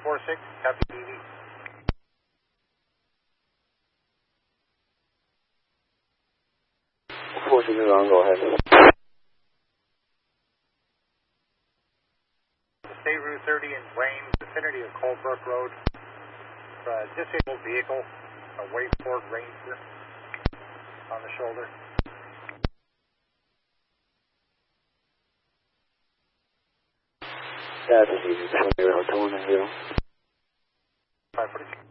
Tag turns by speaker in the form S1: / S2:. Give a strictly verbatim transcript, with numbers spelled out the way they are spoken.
S1: four six, copy T V.
S2: four six is on, go ahead.
S1: State Route thirty in Wayne, vicinity of Coldbrook Road. Uh, disabled vehicle, a Wakeford Ranger on the shoulder.
S2: That's easy. Hotel one zero.
S1: five forty-two.